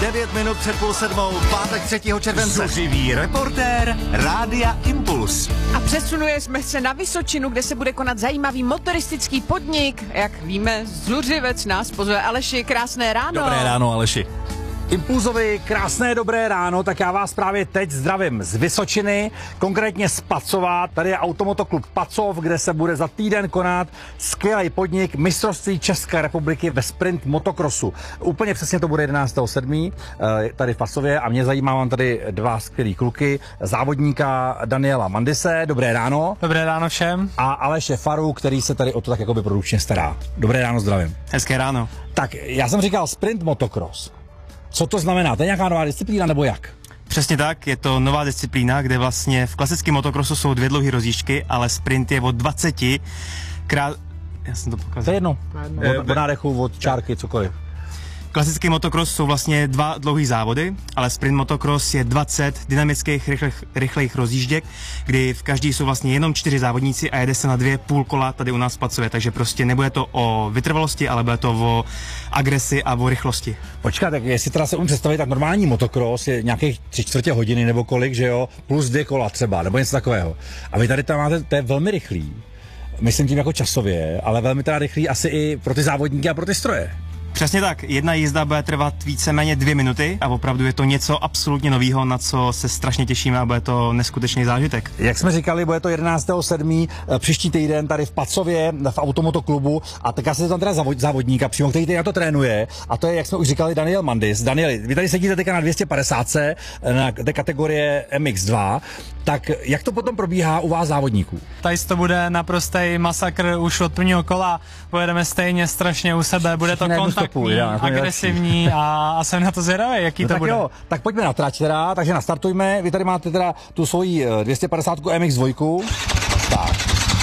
9 minut před půl sedmou, pátek 3. července. Zuřivý reportér Rádia Impuls. A přesunujeme se na Vysočinu, kde se bude konat zajímavý motoristický podnik. Jak víme, Zuřivec nás pozve. Aleši, krásné ráno. Dobré ráno, Aleši. Impulzovi krásné dobré ráno, tak já vás právě teď zdravím z Vysočiny, konkrétně z Pacova. Tady je automotoklub Pacov, kde se bude za týden konat skvělý podnik mistrovství České republiky ve sprint motokrosu. Úplně přesně to bude 11.7. tady v Pacově a mě zajímá, mám tady dva skvělý kluky, závodníka Daniela Mandise, dobré ráno. Dobré ráno všem. A Aleše Faru, který se tady o to tak jakoby produkčně stará. Dobré ráno, zdravím. Hezké ráno. Tak, já jsem říkal sprint motocross. Co to znamená? To je nějaká nová disciplína nebo jak? Přesně tak, je to nová disciplína, kde vlastně v klasickém motokrosu jsou dvě dlouhé rozdížky, ale sprint je od 20 krát... Já jsem to pokazal. To je jedno. Od nádechu, od čárky, cokoliv. Klasický motokros jsou vlastně dva dlouhý závody, ale sprint motokros je 20 dynamických rychlých rozdížděk, kdy v každý jsou vlastně jenom 4 závodníci a jede se na 2 půl kola tady u nás v Pacově, takže prostě nebude to o vytrvalosti, ale bude to o agresi a o rychlosti. Počkat, tak jestli teda se umím představit, tak normální motokros je nějakých 3/4 hodiny nebo kolik, že jo, plus 2 kola třeba, nebo něco takového. A vy tady tam máte, to je velmi rychlý, myslím tím jako časově, ale velmi teda rychlý asi i pro ty závodníky a pro ty stroje. Přesně tak, jedna jízda bude trvat víceméně 2 minuty a opravdu je to něco absolutně nového, na co se strašně těšíme a bude to neskutečný zážitek. Jak jsme říkali, bude to 11.7. příští týden tady v Pacově v automotoklubu a tak já se tam teda závodníka přímo, který tady na to trénuje a to je, jak jsme už říkali, Daniel Mandis. Danieli, vy tady sedíte teďka na 250 na té kategorie MX2, tak jak to potom probíhá u vás závodníků? Tady to bude naprostý masakr už od prvního kola, pojedeme stejně strašně u sebe, bude to kontaktní, agresivní a jsem na to zvědavý, jaký to tak bude. Jo, tak pojďme na trať teda, takže nastartujme, vy tady máte teda tu svoji 250 MX2, tak,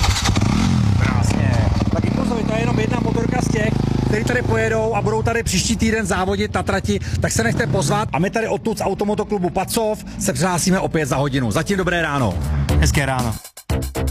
krásně, tak Impulzovi, to je jenom jedna motorka z těch, který tady pojedou a budou tady příští týden závodit na trati, tak se nechte pozvat a my tady odtud z automotoklubu Pacov se přihlásíme opět za hodinu. Zatím dobré ráno. Hezké ráno.